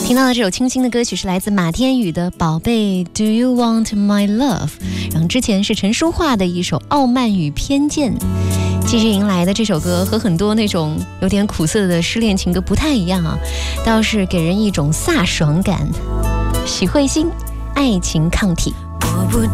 听到的这首清新的歌曲是来自马天宇的《宝贝 Do You Want My Love》，然后之前是陈淑桦的一首《傲慢与偏见》。继续迎来的这首歌和很多那种有点苦涩的失恋情歌不太一样啊，倒是给人一种飒爽感。许慧欣，爱情抗体。